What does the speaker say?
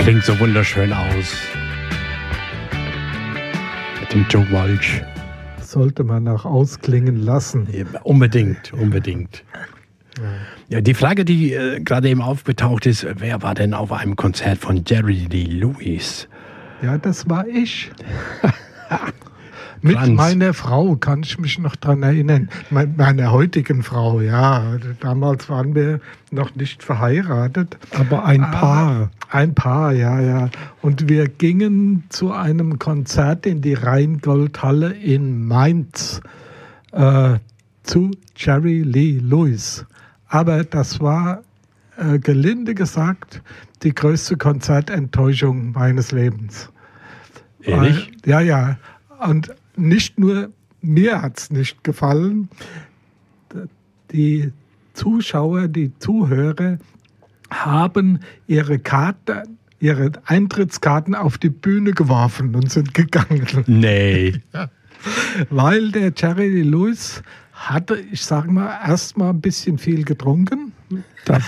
klingt so wunderschön aus. Mit dem Joe Walsh. Sollte man auch ausklingen lassen. Ja, unbedingt. Ja, die Frage, die gerade eben aufgetaucht ist, wer war denn auf einem Konzert von Jerry Lee Lewis? Ja, das war ich. Mit Franz. meiner Frau kann ich mich noch dran erinnern. Meiner heutigen Frau, ja. Damals waren wir noch nicht verheiratet. Aber ein Paar. Ein Paar, ja. Und wir gingen zu einem Konzert in die Rheingoldhalle in Mainz zu Jerry Lee Lewis. Aber das war, gelinde gesagt, die größte Konzertenttäuschung meines Lebens. Ehrlich? Ja. Und nicht nur mir hat es nicht gefallen. Die Zuschauer, die Zuhörer haben ihre Eintrittskarten auf die Bühne geworfen und sind gegangen. Nee. Weil der Jerry Lee Lewis hatte, ich sage mal, erst mal ein bisschen viel getrunken.